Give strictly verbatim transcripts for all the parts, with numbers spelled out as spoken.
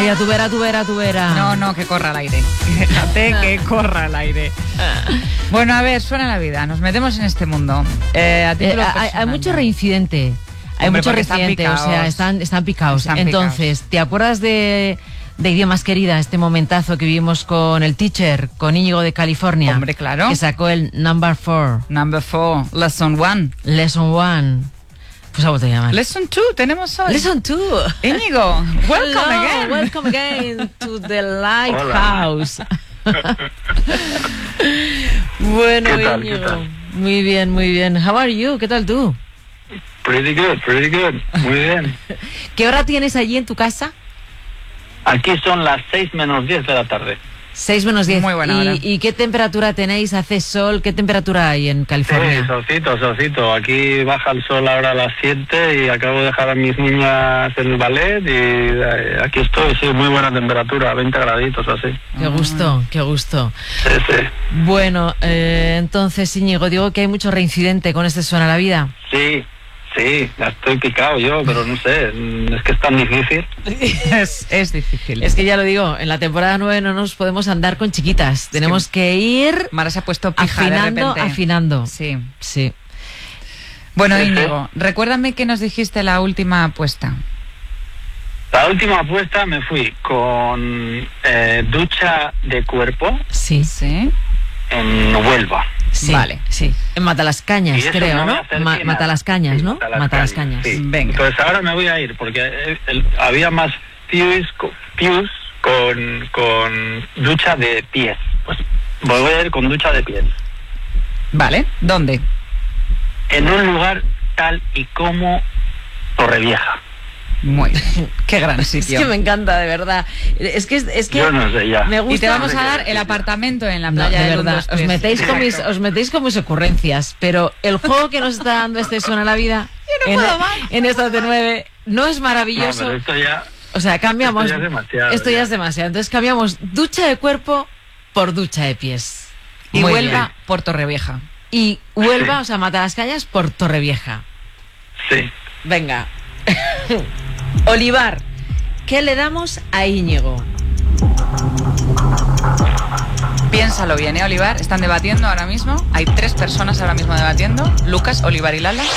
Ay, a tu vera, a tu vera, a tu vera. No, no, que corra al aire. Déjate que corra al aire. Bueno, a ver, suena la vida. Nos metemos en este mundo. Eh, a eh, hay, hay mucho reincidente. Hay Hombre, mucho reincidente, o sea, están, están picados. Están Entonces, picaos. ¿te acuerdas de, de Idiomas Querida, este momentazo que vivimos con el teacher, con Íñigo de California? Hombre, claro. Que sacó el number four. Number four, lesson one. Lesson one. Pues a vos te llamas. Lesson two, tenemos hoy. Lesson two. Íñigo, welcome Hello, again. Welcome again to the Lighthouse. Bueno, ¿Qué tal, Íñigo. qué tal? Muy bien, muy bien. How are you? ¿Qué tal tú? Pretty good, pretty good. Muy bien. ¿Qué hora tienes allí en tu casa? Aquí son las seis menos diez de la tarde. seis menos diez. Muy buena hora. ¿Y, ¿Y qué temperatura tenéis? ¿Hace sol? ¿Qué temperatura hay en Sí, California? solcito, solcito. Aquí baja el sol ahora a las siete y acabo de dejar a mis niñas en el ballet y eh, aquí estoy, sí, muy buena temperatura, veinte graditos o así. Qué gusto, qué gusto. Sí, sí. Bueno, eh, entonces, Íñigo, digo que hay mucho reincidente con este Suena la Vida. Sí, sí, ya estoy picado yo, pero no sé, mm, es que es tan difícil. Es, es difícil. Es que ya lo digo, en la temporada nueve no nos podemos andar con chiquitas. Tenemos que ir Mara se ha puesto pija de afinando, repente. afinando. Sí. Sí. Bueno, Sí, sí. Íñigo, recuérdame que nos dijiste la última apuesta. La última apuesta me fui con eh, ducha de cuerpo Sí. Sí. en Huelva. Sí, Vale. sí. En Matalascañas, Y eso creo, no me ¿no? hace Ma- nada. Matalascañas, Sí, ¿no? Matalascañas, Matalascañas. sí. Venga. Entonces ahora me voy a ir porque el- el- había más pews, co- pews con, con ducha de pies. Pues voy a ir con ducha de pies. Vale, ¿dónde? En un lugar tal y como Torrevieja. Muy bien. Qué gran Es sitio. que me encanta, de verdad. Es que, es que Yo no sé ya. me gusta. Y te vamos a No sé dar qué el decir. apartamento en la No, playa de del verdad, uno, dos, os tres. metéis, con mis, Exacto. os metéis con mis ocurrencias, pero el juego que nos está dando este Suena la Vida no en, puedo más. en esta T nueve no es No, maravilloso. pero esto ya... O sea, cambiamos. Esto ya es demasiado, Esto ya ya. es demasiado. Entonces cambiamos ducha de cuerpo por ducha de pies. Y Muy Huelva bien. por Torrevieja. Y Huelva, Sí. o sea, Matalascañas por Torrevieja. Sí. Venga. Olivar, ¿qué le damos a Íñigo? Piénsalo bien, ¿eh, Olivar? Están debatiendo ahora mismo. Hay tres personas ahora mismo debatiendo. Lucas, Olivar y Lala.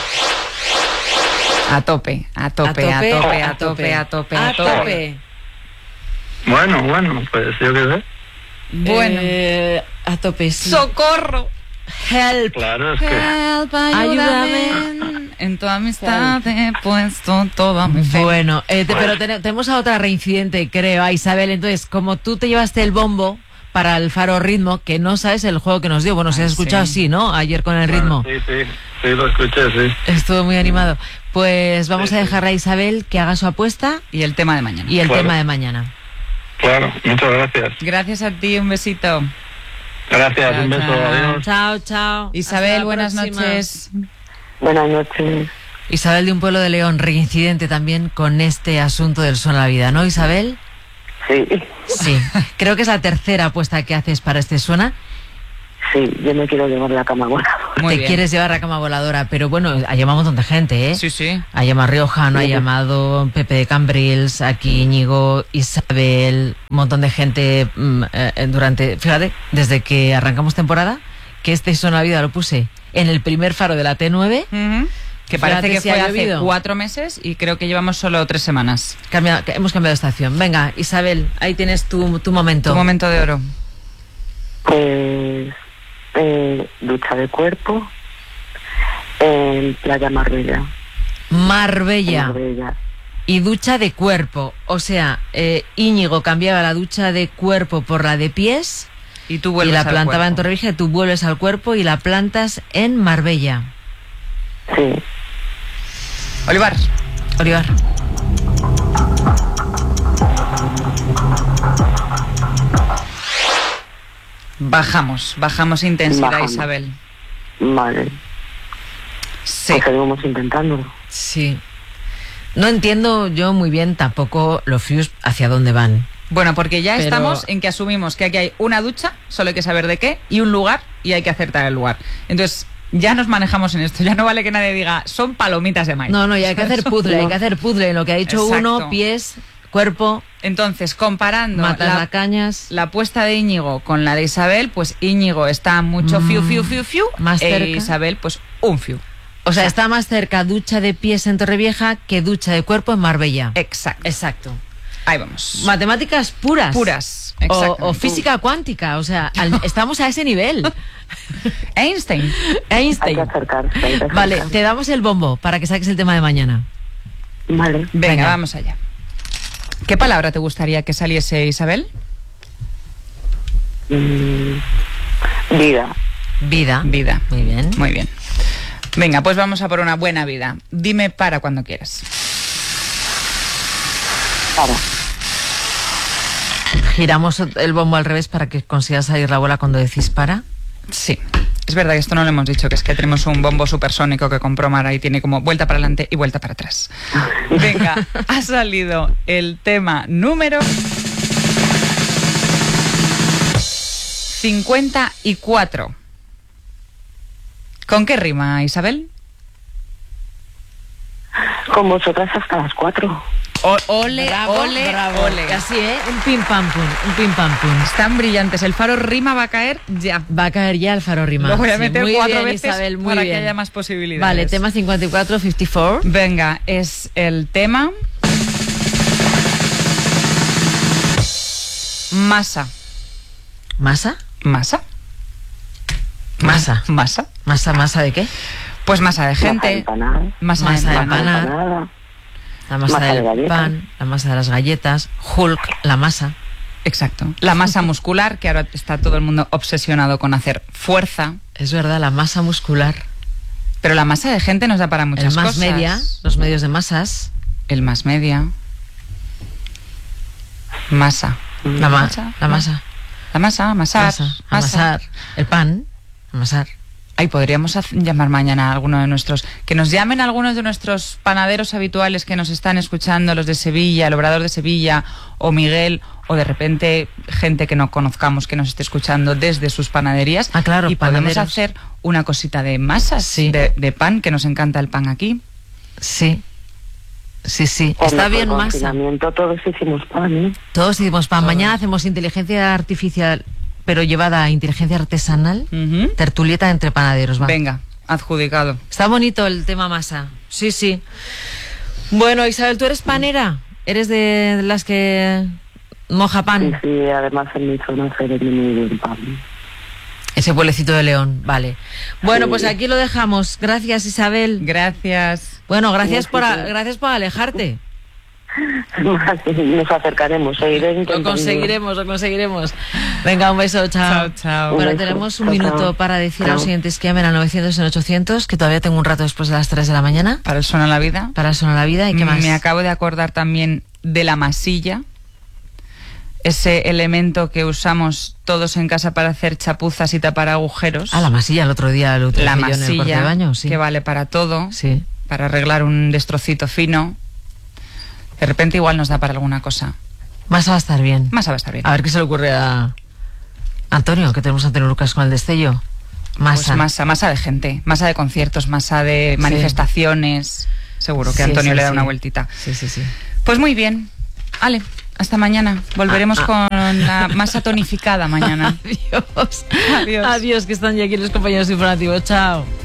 A tope, a tope, a tope, a tope, a tope, a tope. Bueno, bueno, pues yo qué sé. Bueno. Eh, a tope, sí. ¡Socorro! Help. Claro, es que... Help, ayúdame. En tu amistad he puesto toda mi fe. Bueno, eh, te- pero ten- tenemos a otra reincidente, creo, a Isabel. Entonces, como tú te llevaste el bombo para el Faro Ritmo, que no sabes el juego que nos dio. Bueno, si Ah, has escuchado, sí. sí, ¿no? Ayer con el ritmo. Sí, sí, sí, lo escuché, sí. Estuvo muy animado. Pues vamos Sí, a sí. dejar a Isabel que haga su apuesta Y el tema de mañana. y el Claro. tema de mañana. Claro, muchas gracias. Gracias a ti, un besito. Gracias, Chao, un beso, chao. adiós. Chao, chao. Isabel, Hasta la buenas próxima. noches. Buenas noches. Isabel de un pueblo de León, reincidente también con este asunto del Suena la Vida, ¿no, Isabel? Sí, Sí. Creo que es la tercera apuesta que haces para este Suena. sí, yo me quiero llevar la cama voladora. Muy Te bien. quieres llevar a cama voladora, pero bueno, ha llamado un montón de gente, ¿eh? Sí, sí. Ha llamado Riojano, ha Sí. llamado Pepe de Cambrils, aquí Íñigo, Isabel, un montón de gente mm, eh, durante, fíjate, desde que arrancamos temporada, que este Suena la Vida lo puse en el primer faro de la T nueve. Ujú. Que parece Fíjate que si fue ha hace llovido. cuatro meses y creo que llevamos solo tres semanas. Cambia- que hemos cambiado de estación. Venga, Isabel, ahí tienes tu, tu momento. Tu momento de oro. Pues eh, ducha de cuerpo en Playa Marbella. Marbella Marbella. y ducha de cuerpo. O sea, eh, Íñigo cambiaba la ducha de cuerpo por la de pies Y tú y vuelves la al plantaba en cuerpo. Torrevieja, tú vuelves al cuerpo y la plantas en Marbella. Sí. Olivar. Olivar. Bajamos, bajamos intensidad, Bajamos. Isabel. Vale. Sí. Pues seguimos intentándolo. Sí. No entiendo yo muy bien tampoco los Fius hacia dónde van. Bueno, porque ya Pero- estamos en que asumimos que aquí hay una ducha, solo hay que saber de qué, y un lugar, y hay que acertar el lugar. Entonces, ya nos manejamos en esto. Ya no vale que nadie diga, son palomitas de maíz. No, no, y hay que hacer puzzle, hay que hacer puzzle. En lo que ha dicho Exacto. uno, pies, cuerpo, Entonces, comparando matas la, las cañas. la apuesta de Íñigo con la de Isabel, pues Íñigo está mucho fiu, fiu, fiu, fiu, más e cerca. Isabel, pues un fiu. O sea, está más cerca ducha de pies en Torrevieja que ducha de cuerpo en Marbella. Exacto. Exacto. Ahí vamos. Matemáticas puras. Puras. O, Exacto. o física cuántica. O sea, al- estamos a ese nivel. Einstein. Hay Einstein. que acercarse. hay que acercarse. Vale, te damos el bombo para que saques el tema de mañana. Vale. Venga, Venga. vamos allá. ¿Qué palabra te gustaría que saliese, Isabel? Mm, vida. Vida. Vida. Muy bien. Muy bien. Venga, pues vamos a por una buena vida. Dime para cuando quieras. Para. Giramos el bombo al revés para que consigas salir la bola cuando decís para. Sí. Es verdad que esto no lo hemos dicho, que es que tenemos un bombo supersónico que compró Mara y tiene como vuelta para adelante y vuelta para atrás. Venga, ha salido el tema número cincuenta y cuatro. ¿Con qué rima, Isabel? Con vosotras hasta las cuatro. O- ole, Bravo, ole, bravo. ole. Así, ¿eh? Un pim pam pum. Un pim pam pum. Están brillantes. El faro rima va a caer ya. Va a caer ya el faro rima. Lo voy a Sí, meter muy cuatro bien, veces Isabel, muy para bien. que haya más posibilidades. Vale, tema cincuenta y cuatro, cincuenta y cuatro. Venga, es el tema masa. ¿Masa? ¿Masa? Masa. ¿Masa? ¿Masa, masa de qué? Pues masa de Masa de gente. empanada. Masa, Masa de de empanada. empanada. Empanada. La masa, Masa de del galletas. pan, la masa de las galletas, Hulk, la masa. Exacto. La masa muscular, que ahora está todo el mundo obsesionado con hacer fuerza. Es verdad, la masa muscular. Pero la masa de gente nos da para muchas el más cosas. media, los medios de masas. El más media. Masa. La, ma- Masa. la masa. La masa, amasar. Masa. masa. Amasar. El pan. Amasar. Ay, podríamos haz- llamar mañana a alguno de nuestros... Que nos llamen algunos de nuestros panaderos habituales que nos están escuchando, los de Sevilla, el Obrador de Sevilla, o Miguel, o de repente gente que no conozcamos que nos esté escuchando desde sus panaderías. Ah, claro, y podemos panaderos. hacer una cosita de masas, Sí. de, de pan, que nos encanta el pan aquí. Sí. Sí, sí. Cuando Está fue bien el masa. confinamiento, todos hicimos pan, ¿eh? Todos decimos pan. Todos. Mañana hacemos inteligencia artificial, pero llevada a inteligencia artesanal. Ujú. Tertulieta entre panaderos. Va. Venga, adjudicado. Está bonito el tema masa. Sí, sí. Bueno, Isabel, ¿tú eres panera? ¿Eres de las que moja Sí, pan? sí, además en mi zona se vende muy bien pan. Ese pueblecito de León, vale. Bueno, Sí. pues aquí lo dejamos. Gracias, Isabel. Gracias. Bueno, gracias Sí, por, a- sí, sí. gracias por alejarte. Nos acercaremos, seguiré Lo intentando. conseguiremos, lo conseguiremos. Venga, un beso, chao. Chao, chao. Bueno, Un beso. tenemos un Chao, minuto chao. para decir a los Chao. siguientes que llamen al novecientos en ochocientos, que todavía tengo un rato después de las tres de la mañana Para el Suena la Vida. para sonar la vida. ¿Y qué más? Me acabo de acordar también de la masilla, ese elemento que usamos todos en casa para hacer chapuzas y tapar agujeros. Ah, la masilla, el otro día lo utilicé La yo en el cuarto de masilla, baño, sí. que vale para todo, Sí. para arreglar un destrocito fino. De repente igual nos da para alguna cosa. Masa va a estar bien. Masa va a estar bien. A ver qué se le ocurre a Antonio, que tenemos a Antonio Lucas con el destello. Masa. Pues masa, masa de gente, masa de conciertos, masa de Sí. manifestaciones. Seguro que Sí, Antonio sí, le da sí. una vueltita. Sí, sí, sí. Pues muy bien. Ale, hasta mañana. Volveremos Ah, con la masa tonificada mañana. Adiós. Adiós. Adiós, que están ya aquí los compañeros informativos. Chao.